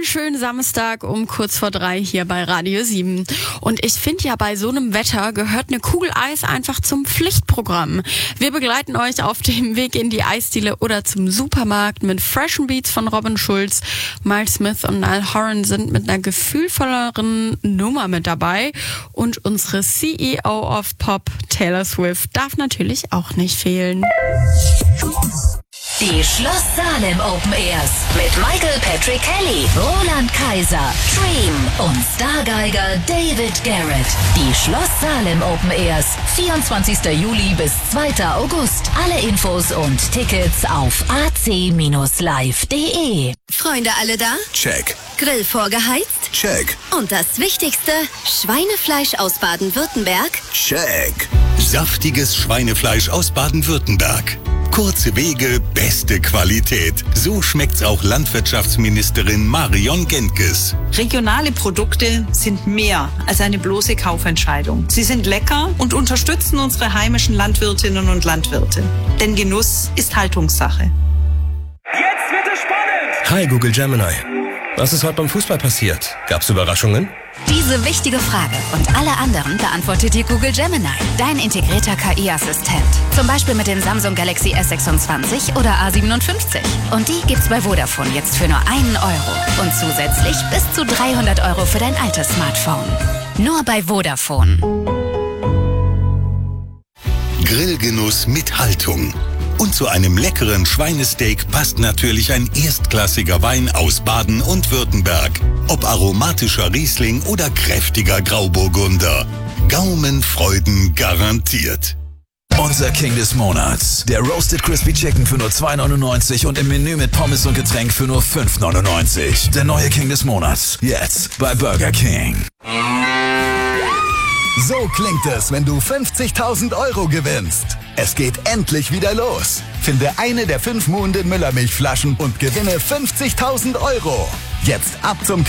wunderschönen Samstag um kurz vor 3 hier bei Radio 7. Und ich finde ja, bei so einem Wetter gehört eine Kugel Eis einfach zum Pflichtprogramm. Wir begleiten euch auf dem Weg in die Eisdiele oder zum Supermarkt mit freshen Beats von Robin Schulz. Miles Smith und Niall Horan sind mit einer gefühlvolleren Nummer mit dabei. Und unsere CEO of Pop, Taylor Swift, darf natürlich auch nicht fehlen. Die Schloss Salem Open Airs mit Michael Patrick Kelly, Roland Kaiser, Dream und Stargeiger David Garrett. Die Schloss Salem Open Airs, 24. Juli bis 2. August. Alle Infos und Tickets auf ac-live.de. Freunde alle da? Check. Grill vorgeheizt? Check. Und das Wichtigste, Schweinefleisch aus Baden-Württemberg? Check. Saftiges Schweinefleisch aus Baden-Württemberg. Kurze Wege, beste Qualität. So schmeckt's auch Landwirtschaftsministerin Marion Gentges. Regionale Produkte sind mehr als eine bloße Kaufentscheidung. Sie sind lecker und unterstützen unsere heimischen Landwirtinnen und Landwirte. Denn Genuss ist Haltungssache. Jetzt wird es spannend! Hi Google Gemini. Was ist heute beim Fußball passiert? Gab's Überraschungen? Diese wichtige Frage und alle anderen beantwortet dir Google Gemini, dein integrierter KI-Assistent. Zum Beispiel mit den Samsung Galaxy S26 oder A57. Und die gibt's bei Vodafone jetzt für nur 1 Euro. Und zusätzlich bis zu 300 Euro für dein altes Smartphone. Nur bei Vodafone. Grillgenuss mit Haltung. Und zu einem leckeren Schweinesteak passt natürlich ein erstklassiger Wein aus Baden und Württemberg. Ob aromatischer Riesling oder kräftiger Grauburgunder. Gaumenfreuden garantiert. Unser King des Monats. Der Roasted Crispy Chicken für nur 2,99 und im Menü mit Pommes und Getränk für nur 5,99. Der neue King des Monats. Jetzt bei Burger King. So klingt es, wenn du 50.000 Euro gewinnst. Es geht endlich wieder los. Finde eine der 5 Muhnden Müllermilchflaschen und gewinne 50.000 Euro. Jetzt ab zum